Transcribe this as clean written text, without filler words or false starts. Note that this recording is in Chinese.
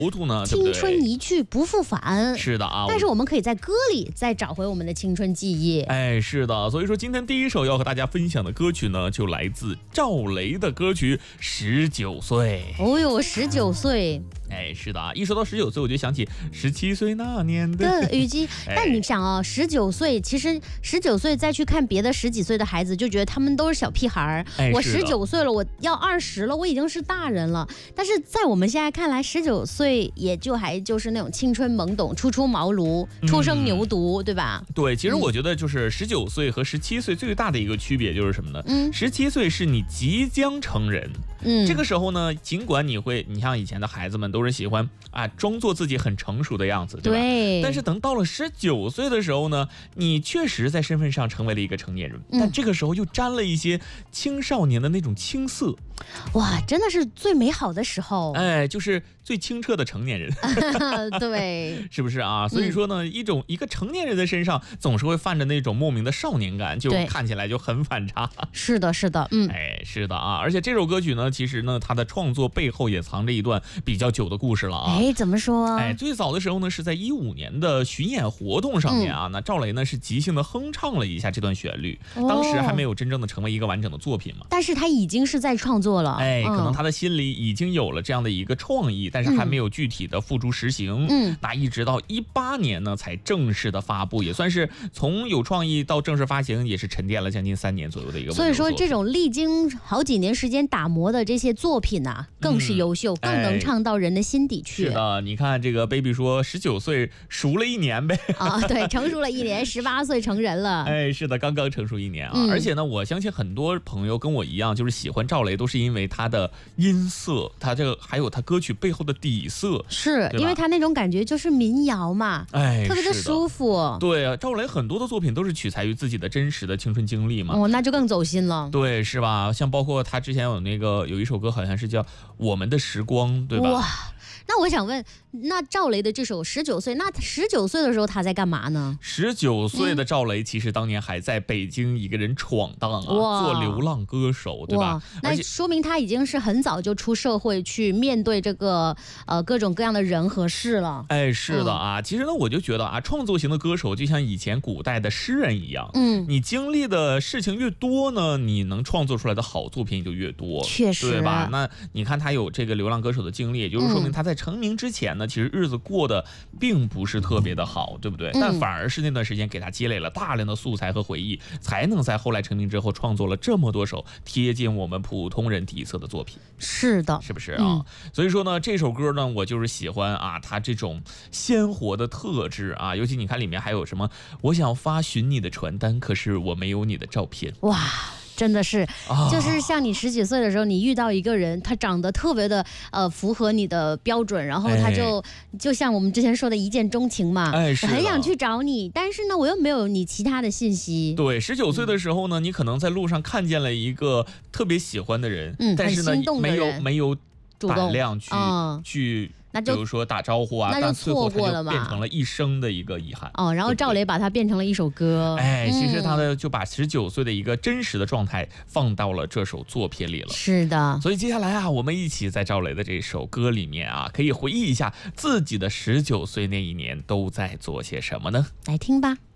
糊涂呢，对不青对？ 春一去不复返。 是的啊， 但是我们可以在歌里再找回我们的青春记忆。 哎，是的，所以说今天第一首要和大家分享的歌曲呢，就来自赵雷的歌曲《19岁》。 哦呦，19岁。 哎，是的啊，一说到19岁，我就想起17岁那年的雨季。但你想啊，19岁，其实19岁再去看别的10几岁的孩子，就觉得他们都是小屁孩儿。我19岁了，我要20了，我已经是大人了。但是在我们现在看来，19岁也就是那种青春懵懂、初出茅庐、初生牛犊，对吧？ 对，其实我觉得就是19岁和17岁最大的一个区别就是什么呢？17岁是你即将成人。这个时候呢，尽管你像以前的孩子们都是喜欢装作自己很成熟的样子，对吧？ 对。 但是等到了19岁的时候呢，你确实在身份上成为了一个成年人，但这个时候又沾了一些青少年的那种青涩。 哇，真的是最美好的时候。 哎，就是最清澈的成年人。 对， 是不是啊？所以说呢，一个成年人的身上总是会泛着那种莫名的少年感，就看起来就很反差。 是的，是的， 哎，是的啊。而且这首歌曲呢，其实呢，它的创作背后也藏着一段比较久的故事了啊。 哎，怎么说？ 哎，最早的时候呢，是在15年的巡演活动上面啊，那赵雷呢是即兴的哼唱了一下这段旋律，当时还没有真正的成为一个完整的作品嘛。 但是他已经是在创作了。 哎，可能他的心里已经有了这样的一个创意，但是还没有具体的付诸实行。那一直到18年呢，才正式的发布，也算是从有创意到正式发行，也是沉淀了将近3年左右的一个。 所以说，这种历经好几年时间打磨的这些作品啊，更是优秀，更能唱到人的心底去。 是的，你看这个 baby 说19岁熟了1年呗。 啊，对，成熟了1年，18岁成人了。 哎，是的，刚刚成熟1年啊。而且呢，我相信很多朋友跟我一样，就是喜欢赵雷，都是因为他的音色，他这个还有他歌曲背后的底色， 是因为他那种感觉就是民谣嘛， 哎， 特别的舒服。 对啊，赵雷很多的作品都是取材于自己的真实的青春经历嘛。 那就更走心了。 对，是吧？像包括他之前有一首歌，好像是叫《我们的时光》，对吧？ 哇。那我想问，那赵雷的这首19岁，那19岁的时候他在干嘛呢 ？19岁的赵雷其实当年还在北京一个人闯荡啊，做流浪歌手，对吧？ 那说明他已经是很早就出社会去面对这个各种各样的人和事了。 哎，是的啊。其实呢，我就觉得啊，创作型的歌手就像以前古代的诗人一样，你经历的事情越多呢，你能创作出来的好作品就越多， 确实， 对吧？那你看他有这个流浪歌手的经历，也就是说明他在成名之前呢，其实日子过得并不是特别的好，对不对？但反而是那段时间给他积累了大量的素材和回忆，才能在后来成名之后创作了这么多首贴近我们普通人底色的作品。 是的， 是不是啊？所以说呢，这首歌呢，我就是喜欢啊，它这种鲜活的特质啊，尤其你看里面还有什么，我想发寻你的传单，可是我没有你的照片。 哇，真的是，就是像你10几岁的时候，你遇到一个人，他长得特别的符合你的标准，然后他就像我们之前说的一见钟情嘛，我很想去找你，但是呢，我又没有你其他的信息。 对，19岁的时候呢，你可能在路上看见了一个特别喜欢的人，但是呢，没有胆量去。那就比如说打招呼啊，但最后他就变成了一生的一个遗憾。 然后赵雷把它变成了一首歌。 哎，其实他就把19岁的一个真实的状态放到了这首作品里了。 是的， 所以接下来啊，我们一起在赵雷的这首歌里面啊，可以回忆一下自己的19岁那一年都在做些什么呢？ 来听吧。